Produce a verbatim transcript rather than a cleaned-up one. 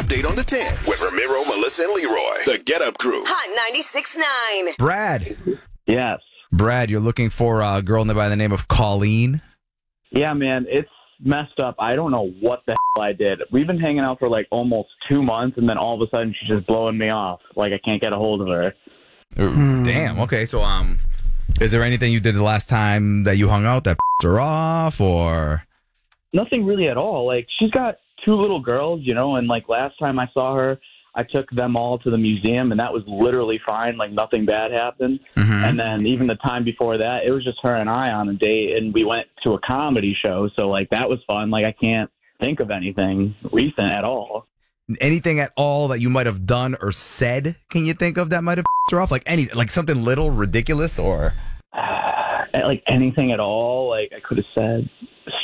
update on the tenth with Ramiro, Melissa, and Leroy. The Get Up Crew. Hot ninety-six point nine. Brad. Yes. Brad, you're looking for a girl by the name of Colleen. Yeah, man, it's messed up. I don't know what the hell I did. We've been hanging out for like almost two months, and then all of a sudden she's just blowing me off. Like I can't get a hold of her. Damn. Okay, so um, is there anything you did the last time that you hung out that pissed her off, or? Nothing really at all. Like she's got two little girls, you know, and like last time I saw her, I took them all to the museum, and that was literally fine. Like nothing bad happened. Mm-hmm. And then even the time before that, it was just her and I on a date, and we went to a comedy show. So like that was fun. Like I can't think of anything recent at all. Anything at all that you might have done or said? Can you think of that might have pissed her off? Like any, like something little ridiculous, or? Like anything at all. Like I could have said